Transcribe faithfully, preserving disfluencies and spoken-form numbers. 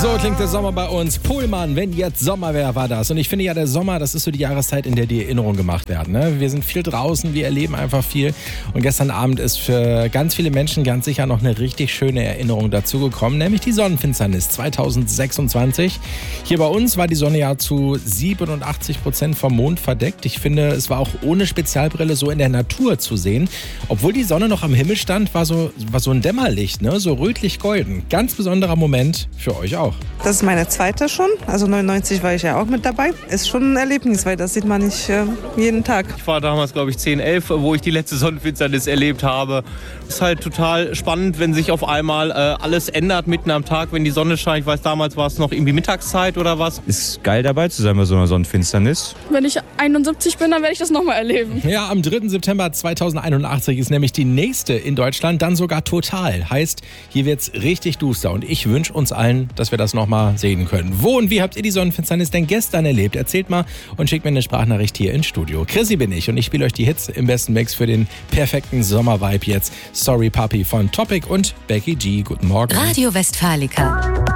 So klingt der Sommer bei uns. Pohlmann, wenn jetzt Sommer wäre, war das. Und ich finde ja, der Sommer, das ist so die Jahreszeit, in der die Erinnerungen gemacht werden. Ne? Wir sind viel draußen, wir erleben einfach viel. Und gestern Abend ist für ganz viele Menschen ganz sicher noch eine richtig schöne Erinnerung dazugekommen, nämlich die Sonnenfinsternis zweitausendsechsundzwanzig. Hier bei uns war die Sonne ja zu siebenundachtzig Prozent vom Mond verdeckt. Ich finde, es war auch ohne Spezialbrille so in der Natur zu sehen. Obwohl die Sonne noch am Himmel stand, war so, war so ein Dämmerlicht, ne? So rötlich-golden. Ganz besonderer Moment für euch auch. Das ist meine zweite schon, also neunundneunzig war ich ja auch mit dabei. Ist schon ein Erlebnis, weil das sieht man nicht äh, jeden Tag. Ich war damals, glaube ich, zehn, elf, wo ich die letzte Sonnenfinsternis erlebt habe. Ist halt total spannend, wenn sich auf einmal äh, alles ändert mitten am Tag, wenn die Sonne scheint. Ich weiß, damals war es noch irgendwie Mittagszeit oder was. Ist geil dabei zu sein bei so einer Sonnenfinsternis. Wenn ich einundsiebzig bin, dann werde ich das nochmal erleben. Ja, am dritten September zweitausendeinundachtzig ist nämlich die nächste in Deutschland, dann sogar total. Heißt, hier wird's richtig duster und ich wünsche uns allen, dass wir das nochmal sehen können. Wo und wie habt ihr die Sonnenfinsternis denn gestern erlebt? Erzählt mal und schickt mir eine Sprachnachricht hier ins Studio. Chrissy bin ich und ich spiele euch die Hits im besten Mix für den perfekten Sommervibe jetzt. Sorry Papi von Topic und Becky G. Guten Morgen. Radio Westfalica.